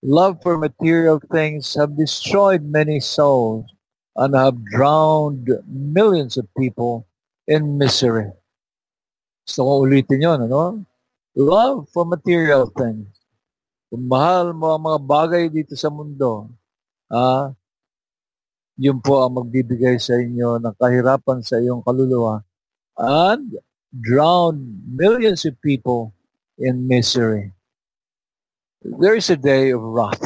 Love for material things have destroyed many souls and have drowned millions of people in misery. Gusto ko ulitin yun, ano? Love for material things. Kung mahal mo ang mga bagay dito sa mundo, ah, yun po ang magbibigay sa inyo ng kahirapan sa iyong kaluluwa and drown millions of people in misery. There is a day of wrath,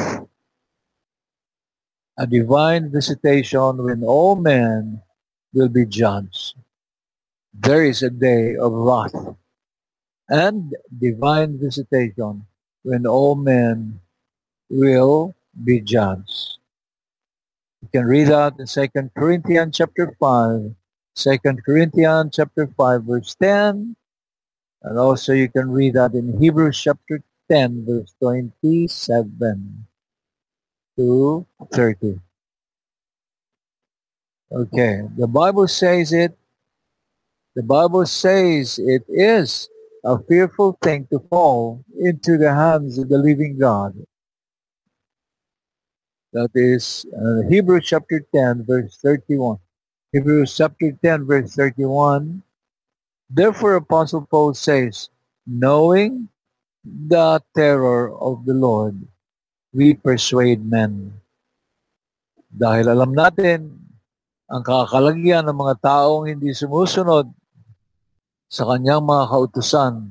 a divine visitation when all men will be judged. There is a day of wrath and divine visitation when all men will be judged. You can read that in 2 Corinthians chapter 5, 2 Corinthians chapter 5 verse 10, and also you can read that in Hebrews chapter 10 verse 27 to 30. Okay, the Bible says it. The Bible says it is a fearful thing to fall into the hands of the living God. That is Hebrews chapter 10 verse 31. Hebrews chapter 10 verse 31. Therefore Apostle Paul says, knowing the terror of the Lord, we persuade men. Dahil alam natin ang kakalagyan ng mga taong hindi sumusunod sa kanyang mga kautusan.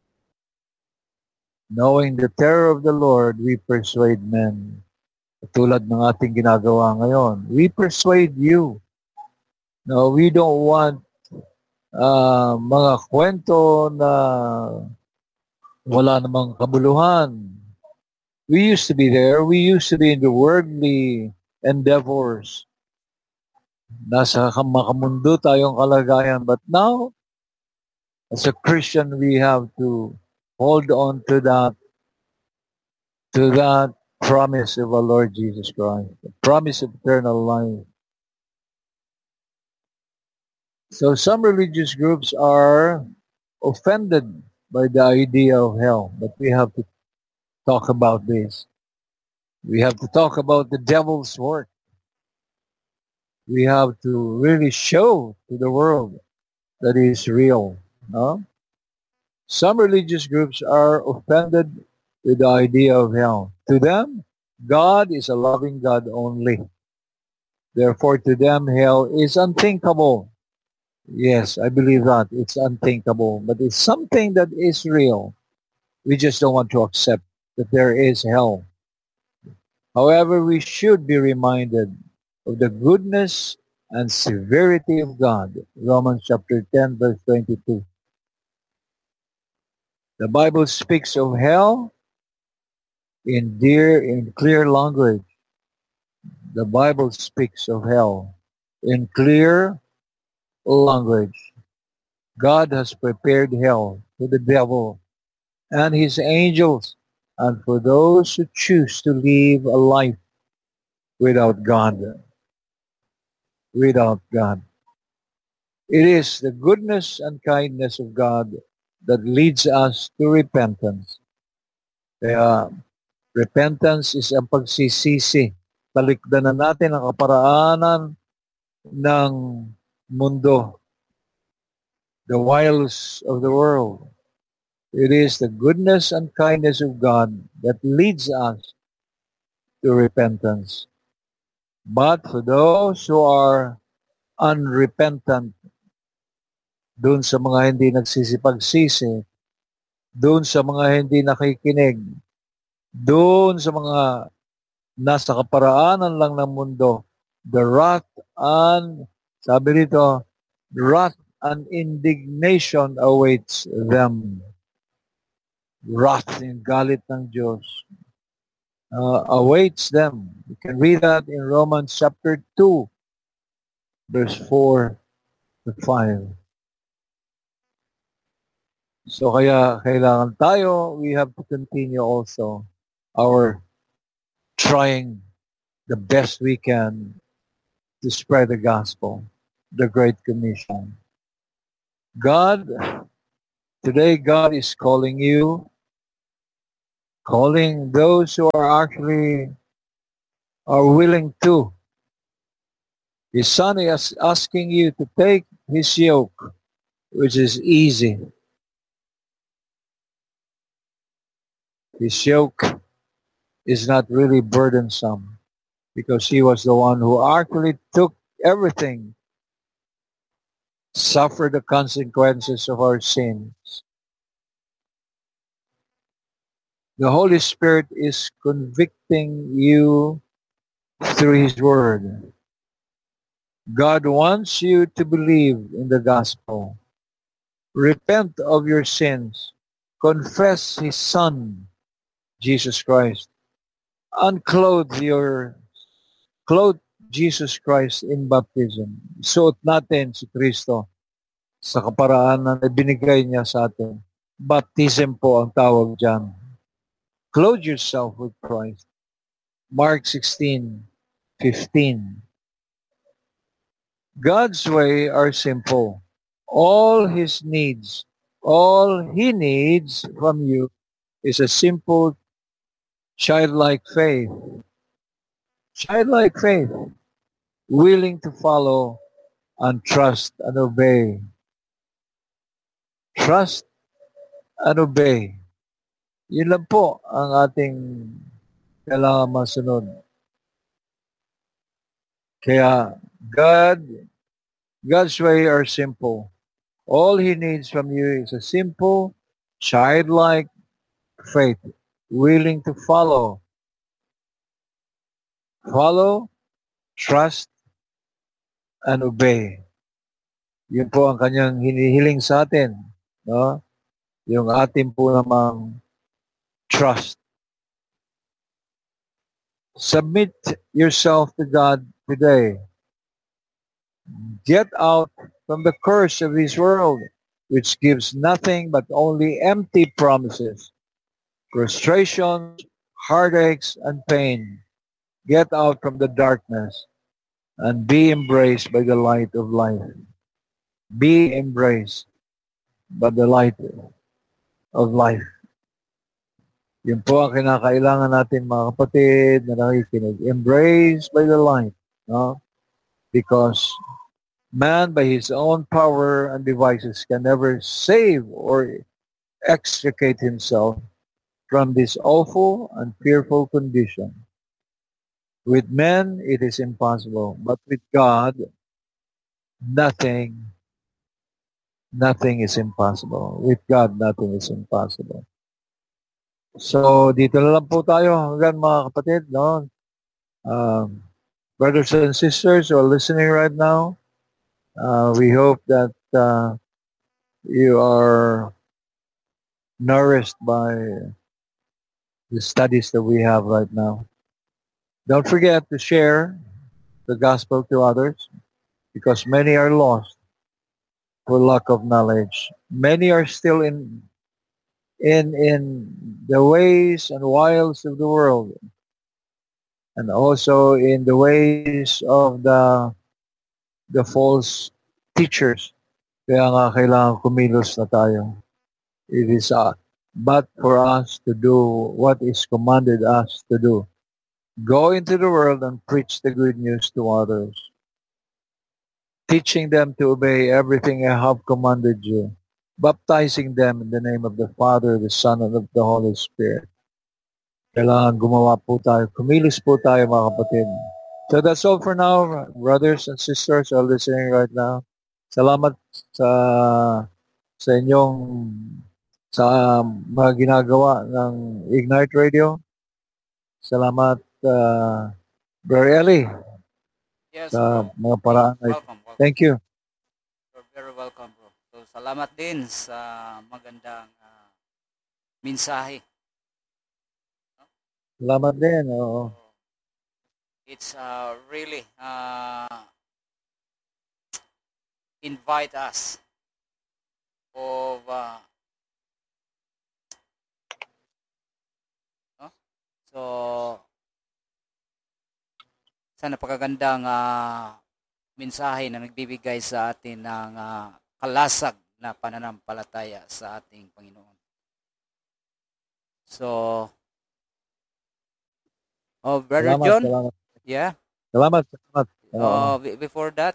Knowing the terror of the Lord, we persuade men. Tulad ng ating ginagawa ngayon. We persuade you. No, we don't want mga kwento na wala namang kabuluhan. We used to be there. We used to be in the worldly endeavors. Nasa makamundo tayong kalagayan. But now, as a Christian, we have to hold on to that promise of our Lord Jesus Christ, the promise of eternal life. So some religious groups are offended by the idea of hell, but we have to talk about this. We have to talk about the devil's work. We have to really show to the world that it is real. No? Some religious groups are offended with the idea of hell. To them, God is a loving God only. Therefore, to them, hell is unthinkable. Yes, I believe that. It's unthinkable, but it's something that is real. We just don't want to accept that there is hell. However, we should be reminded of the goodness and severity of God. Romans chapter 10, verse 22. The Bible speaks of hell in clear language. The Bible speaks of hell in clear language. God has prepared hell for the devil and his angels and for those who choose to live a life without God. Without God. It is the goodness and kindness of God that leads us to repentance. Kaya repentance is ang pagsisisi. Talikdan na natin ang kaparaanan ng mundo, the wiles of the world. It is the goodness and kindness of God that leads us to repentance. But for those who are unrepentant, doon sa mga hindi nagsisipagsisi, doon sa mga hindi nakikinig, doon sa mga nasa kaparaanan lang ng mundo, the wrath and, sabi dito, wrath and indignation awaits them. Wrath and galit ng Diyos awaits them. You can read that in Romans chapter 2, verse 4 to 5. So kaya kailangan tayo, we have to continue also our trying the best we can to spread the gospel, the Great Commission. Today God is calling calling those who are actually are willing to. His son is asking you to take his yoke, which is easy. His yoke is not really burdensome because he was the one who actually took everything, suffered the consequences of our sins. The Holy Spirit is convicting you through his word. God wants you to believe in the gospel. Repent of your sins. Confess his son, Jesus Christ. Clothe Jesus Christ in baptism. Suot natin si Kristo sa kaparaan na binigay niya sa atin. Baptism po ang tawag dyan. Clothe yourself with Christ. Mark 16:15. God's way are simple. All he needs from you is a simple childlike faith. Childlike faith, willing to follow and trust and obey. Trust and obey. Yun lang po ang ating kailangan masunod. Kaya God's way are simple. All he needs from you is a simple, childlike faith, willing to follow, trust, and obey. Yun po ang kanyang hinihiling sa atin, no? Yung ating po namang trust. Submit yourself to God today. Get out from the curse of this world, which gives nothing but only empty promises, frustrations, heartaches, and pain. Get out from the darkness and be embraced by the light of life. Be embraced by the light of life. Yun po ang kinakailangan natin mga kapatid na nakikinig. Embraced by the light. No? Because man by his own power and devices can never save or extricate himself from this awful and fearful condition. With men, it is impossible. But with God, nothing is impossible. With God, nothing is impossible. So, dito na lang po tayo hanggang mga kapatid, no? Brothers and sisters who are listening right now, we hope that you are nourished by the studies that we have right now. Don't forget to share the gospel to others because many are lost for lack of knowledge. Many are still in the ways and wiles of the world and also in the ways of the false teachers. Kaya nga kailangan kumilos na tayo. It is but for us to do what is commanded us to do. Go into the world and preach the good news to others, teaching them to obey everything I have commanded you, baptizing them in the name of the Father, the Son, and of the Holy Spirit. Kailangan gumawa po tayo. Kumilos po tayo mga kapatid. So that's all for now, brothers and sisters who are listening right now. Salamat sa inyong sa mga ginagawa ng Ignite Radio. Salamat, Brother Eli, Yes, sa bro. mga paraan. Welcome. Thank you. You're very welcome, bro. So, salamat din sa magandang mensahe. Salamat din. Oo. So, it's really invite us of so sa napakagandang mensahe na nagbibigay sa atin ng kalasag na pananampalataya sa ating Panginoon. So, Oh, Brother Salamat, John? salamat. Yeah. Salamat, salamat. Oo. Before that,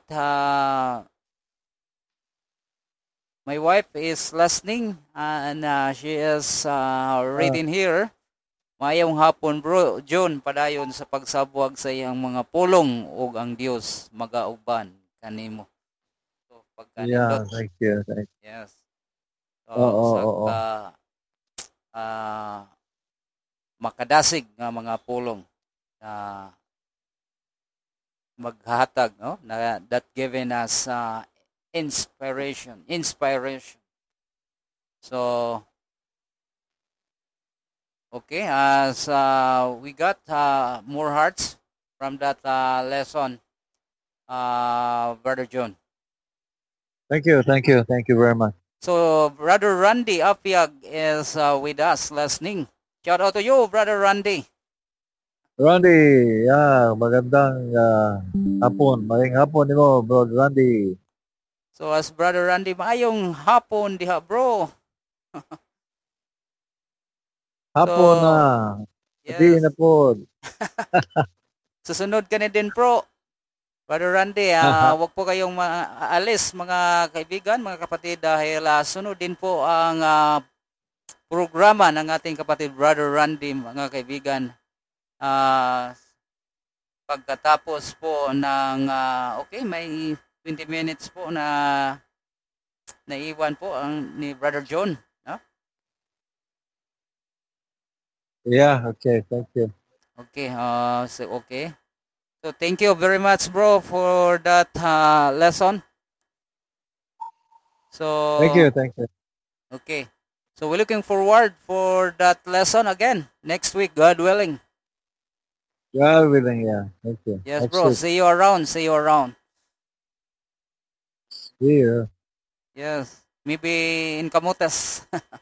my wife is listening and she is Ah, reading here. Mayong hapon bro, John, padayon sa pagsabwag sa iyang mga pulong ug ang Dios magauban kanimo. So yeah, pagkanindot. thank you. Thank Yes. So Oo, sa oo. ah, makadasig nga mga pulong na maghatag, no, na that given us inspiration. So okay, as we got more hearts from that lesson, Brother John. Thank you, thank you, thank you very much. So Brother Randy Apiag is with us listening. Shout out to you, Brother Randy. Randy, yeah, magandang hapon. Maring hapon ni mo, bro Randy. So as Brother Randy, maayong hapon diha, bro. Hapon na. So Di na yes, po. susunod ka na din, bro. Brother Randy, wag po kayong aalis mga kaibigan, mga kapatid dahil sunod din po ang programa ng ating kapatid Brother Randy, mga kaibigan. Pagkatapos po ng okay, may 20 minutes po na naiwan po ang ni Brother John, no? Yeah, okay, thank you. Okay, so okay. So thank you very much, bro, for that lesson. Thank So you, thank you. okay. So we're looking forward for that lesson again next week, God willing. God willing, yeah. Thank you. Yes, Next bro. week. See you around. See you around. See you. Yes. Maybe in Camotes.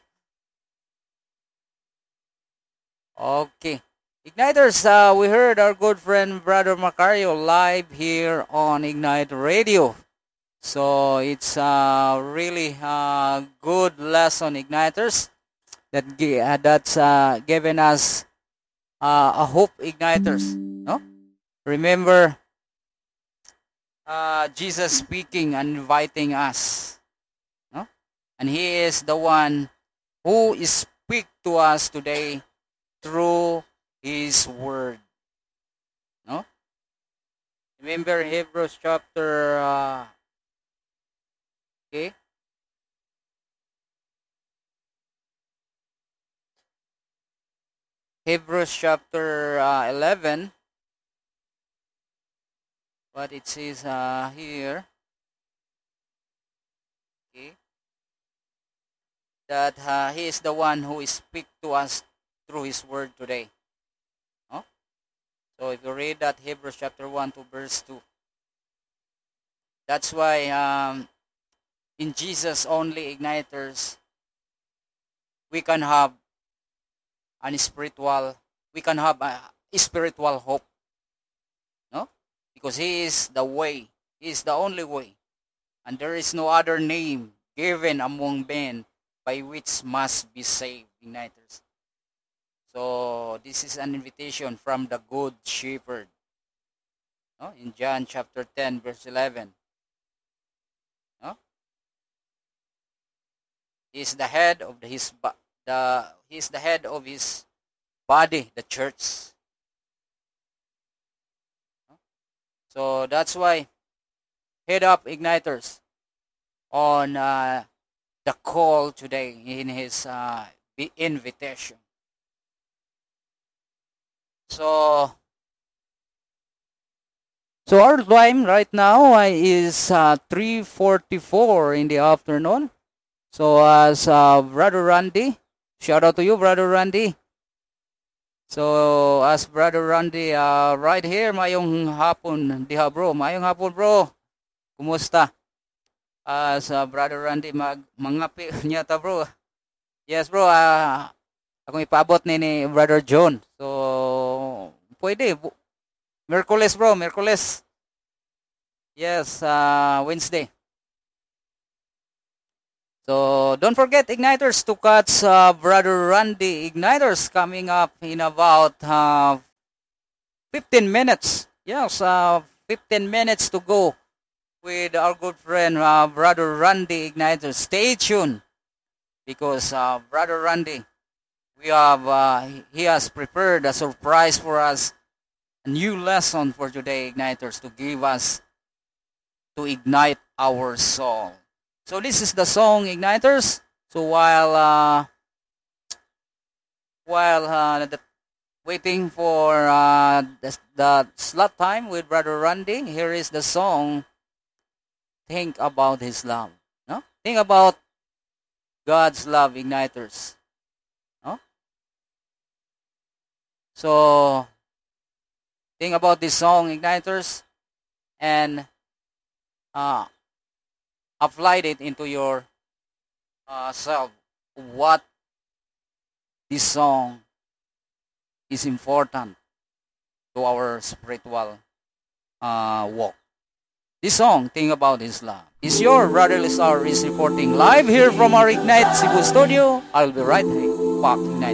Okay. Igniters, we heard our good friend Brother Macario live here on Ignite Radio. So it's really good lesson, Igniters, that's given us a hope, Igniters. No? Remember Jesus speaking and inviting us. No? And He is the one who speak to us today through His Word. No? Remember Hebrews chapter okay? Hebrews chapter 11, what it says here, okay, that He is the one who speak to us through His Word today. No? So if you read that Hebrews chapter 1 to verse 2, that's why in Jesus only, Igniters, we can have an spiritual, we can have a spiritual hope. No? Because He is the way. He is the only way. And there is no other name given among men by which must be saved, Igniters. So this is an invitation from the Good Shepherd. No? In John chapter 10, verse 11. No? He is the head of he is the head of his body, the church. No? So that's why head up, Igniters, on the call today in his invitation. So our time right now is 3:44 in the afternoon. So as Brother Randy, shout out to you, Brother Randy. So as Brother Randy, right here, mayong hapon diha, bro. Mayong hapon, bro. Kumusta? As Brother Randy mangapi niya ta, bro. Yes, bro. Akong ipaabot ni Brother John. So pwede. Merkules, bro. Merkules. Yes, Wednesday. So don't forget, Igniters, to catch Brother Randy Igniters coming up in about 15 minutes. Yes, 15 minutes to go with our good friend, Brother Randy Igniter. Stay tuned because Brother Randy, we have he has prepared a surprise for us, a new lesson for today, Igniters, to give us to ignite our soul. So this is the song, Igniters. So while waiting for the slot time with Brother Randy, here is the song. Think about His love. No, think about God's love, Igniters. No, so think about this song, Igniters, and uh, applied it into your self. What this song is important to our spiritual walk. This song, Think About His Love, is your brotherly star is reporting live here from our Ignite Cebu studio. I'll be right back, Ignite.